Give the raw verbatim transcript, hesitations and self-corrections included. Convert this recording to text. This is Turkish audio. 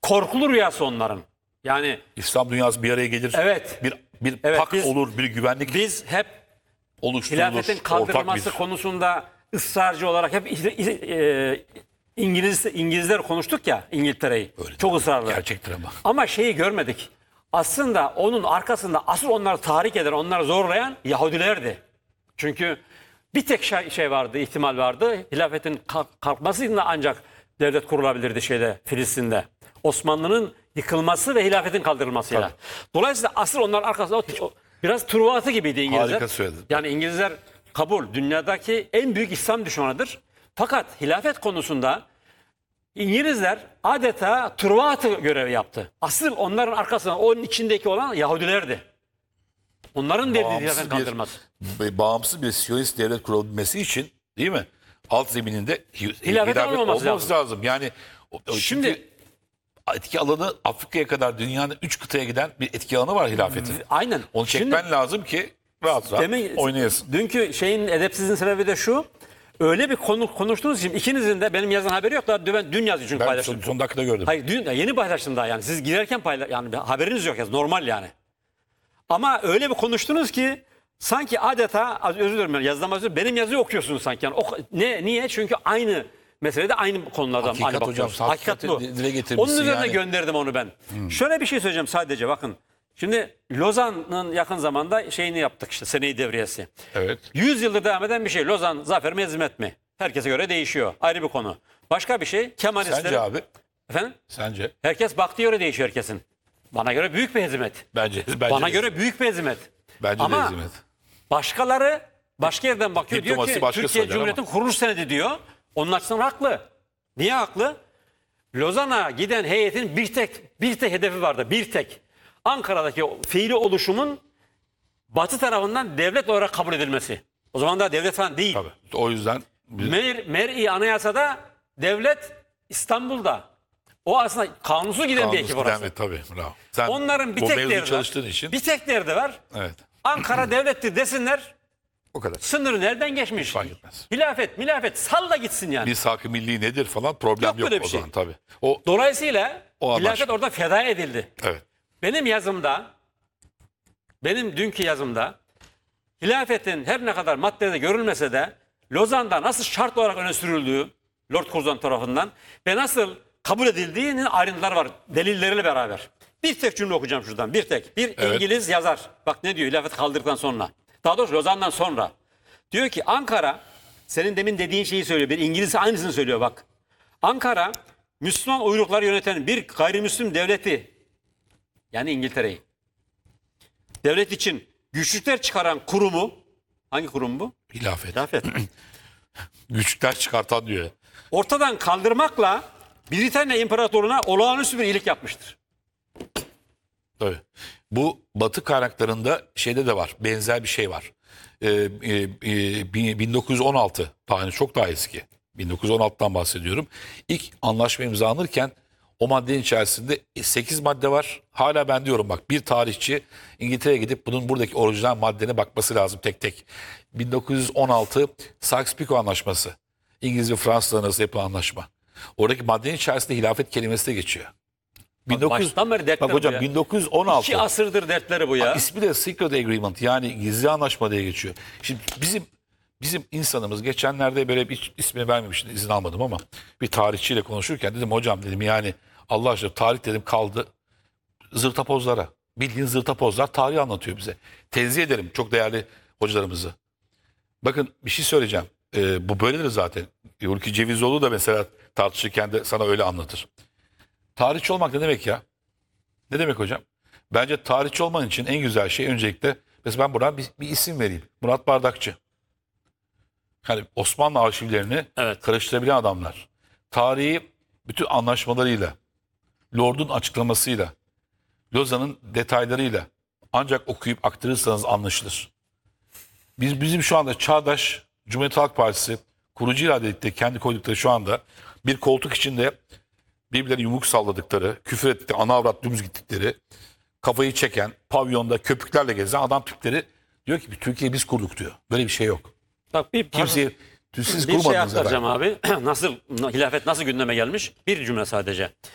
korkulu rüyası onların. Yani İslam dünyası bir araya gelir. Evet. Bir bir Evet, pakt biz- olur, bir güvenlik biz hep oluşturulur. hilafetin ortak kaldırılması bir- konusunda ısrarcı olarak hep e, İngiliz İngilizler konuştuk ya, İngiltere'yi. Öyle Çok değil. ısrarlı. Gerçektir ama. Ama şeyi görmedik. Aslında onun arkasında asıl onları tahrik eden, onları zorlayan Yahudilerdi. Çünkü bir tek şey, şey vardı, ihtimal vardı. Hilafetin kalk- kalkmasıyla ancak devlet kurulabilirdi şeyde, Filistin'de. Osmanlı'nın yıkılması ve hilafetin kaldırılmasıyla. Tabii. Dolayısıyla asıl onların arkasında o, o- biraz Truvatı gibiydi İngilizler. Harika söyledin. Yani İngilizler kabul, dünyadaki en büyük İslam düşmanıdır. Fakat hilafet konusunda İngilizler adeta Truvatı görevi yaptı. Asıl onların arkasında, onun içindeki olan Yahudilerdi. Onların derdi hilafet Bağımsız kaldırması. bir, bağımsız bir Siyonist devlet kurulabilmesi için, değil mi? Alt zemininde hi- hilafet, olmaması olması lazım. Yani o- o- Şimdi- çünkü etki alanı Afrika'ya kadar dünyanın üç kıtaya giden bir etki alanı var hilafetin. Aynen. Onu çekmen lazım ki rahat rahat Demin- oynayasın. Dünkü şeyin edepsizliğin sebebi de şu. Öyle bir konu konuştuğunuz için ikinizin de benim yazın haberi yok. Daha dün, dün yazdı çünkü Ben paylaştım. son, son dakikada gördüm. Hayır dün yeni paylaştım daha yani. Siz girerken payla yani haberiniz yok yaz normal yani. Ama öyle bir konuştunuz ki sanki adeta az özür dilerim yani yazıdan özür benim yazıyı okuyorsunuz sanki yani. O, ne niye? Çünkü aynı meselede aynı konulardan Hakikat aynı hocam, bakıyoruz. Hakikat bu. hakikati dile getirmişsin Onun üzerine yani. gönderdim onu ben. Şöyle bir şey söyleyeceğim sadece bakın. Şimdi Lozan'ın yakın zamanda şeyini yaptık işte seneyi devriyesi. Evet. yüz yıldır devam eden bir şey. Lozan zafer mi hizmet mi? Herkese göre değişiyor. Ayrı bir konu. Başka bir şey Kemalistler. Sence abi? Efendim? Sence? Herkes baktığı göre değişiyor herkesin. Bana göre büyük bir hizmet. Bence. bence Bana de- göre büyük bir hizmet. Bence Ama de hizmet. başkaları başka yerden bakıyor. Diyor Diplomasi ki başka Türkiye söyler Cumhuriyeti'nin kuruluş senedi diyor. Onun açısından haklı. Niye haklı? Lozan'a giden heyetin bir tek bir tek hedefi vardı. Bir tek. Ankara'daki o fiili oluşumun Batı tarafından devlet olarak kabul edilmesi. O zaman da devlet falan değil. Tabii. O yüzden biz- Mer, Mer'i Anayasa'da devlet İstanbul'da. O aslında kanunsuz giden bir Kanunsuz ekip giden orası. ve tabii. Bravo. Sen Onların bir bu tek mevzu derdi var. çalıştığın için. Bir tek derdi var. Evet. Ankara devlettir desinler. O kadar. Sınırı nereden geçmiş? Fark etmez. Hilafet, milafet salla gitsin yani. Biz hakkı milli nedir falan problem Yok yok, böyle bir o şey. zaman tabii. O Dolayısıyla O hilafet anlaşma. orada feda edildi. evet. Benim yazımda, benim dünkü yazımda hilafetin her ne kadar maddede görülmese de Lozan'da nasıl şart olarak öne sürüldüğü Lord Curzon tarafından ve nasıl kabul edildiğinin ayrıntıları var delilleriyle beraber. Bir tek cümle okuyacağım şuradan. Bir tek. Bir Evet. İngiliz yazar. Bak ne diyor hilafet kaldırdıktan sonra. Daha doğrusu Lozan'dan sonra. Diyor ki Ankara senin demin dediğin şeyi söylüyor. Bir İngiliz aynısını söylüyor bak. Ankara Müslüman uyrukları yöneten bir gayrimüslim devleti yani İngiltere'yi devlet için güçlükler çıkaran kurumu hangi kurum bu? Hilafet. Hilafet. Güçlükler çıkartan diyor. Ortadan kaldırmakla Britanya İmparatorluğu'na olağanüstü bir iyilik yapmıştır. Tabii. Bu Batı kaynaklarında şeyde de var. Benzer bir şey var. Ee, e, e, bin dokuz yüz on altı tarihı çok daha eski. bin dokuz yüz on altıdan bahsediyorum. İlk anlaşma imzalanırken o maddenin içerisinde sekiz madde var. Hala ben diyorum bak bir tarihçi İngiltere'ye gidip bunun buradaki orijinal maddene bakması lazım tek tek. bin dokuz yüz on altı Sykes-Picot Anlaşması. İngiliz ve Fransız arasında yapılan anlaşma. Oradaki maddenin içerisinde hilafet kelimesi de geçiyor. bin dokuz yüz baştan beri dertler Bak hocam bu ya. bin dokuz yüz on altı. İki asırdır dertleri bu ya. İsmi de Secret Agreement yani gizli anlaşma diye geçiyor. Şimdi bizim bizim insanımız geçenlerde böyle bir ismini vermemiştim izin almadım ama bir tarihçiyle konuşurken dedim hocam dedim yani Allah aşkına tarih dedim kaldı zırtapozlara. Bildiğin zırtapozlar tarih anlatıyor bize. Tenzih ederim çok değerli hocalarımızı. Bakın bir şey söyleyeceğim. Ee, bu böyledir zaten. Hulki Cevizoğlu da mesela tartışırken de sana öyle anlatır. Tarihçi olmak ne demek ya? Ne demek hocam? Bence tarihçi olman için en güzel şey öncelikle mesela ben buradan bir, bir isim vereyim. Murat Bardakçı. Yani Osmanlı arşivlerini Evet. karıştırabilen adamlar. Tarihi bütün anlaşmalarıyla, Lord'un açıklamasıyla, Lozan'ın detaylarıyla ancak okuyup aktarırsanız anlaşılır. Biz bizim şu anda çağdaş Cumhuriyet Halk Partisi kurucu iradelikte kendi koydukları şu anda bir koltuk içinde birbirlerine yumruk salladıkları, küfür ettikleri, ana avrat dümdüz gittikleri, kafayı çeken, pavyonda köpüklerle gezen adam tipleri diyor ki Türkiye'yi biz kurduk diyor. Böyle bir şey yok. Bak bir Kimseyi siz bir şey kurmadınız aktaracağım efendim. abi. Nasıl hilafet nasıl gündeme gelmiş? Bir cümle sadece.